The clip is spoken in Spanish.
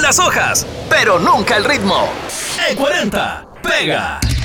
las hojas, pero nunca el ritmo. E40 pega.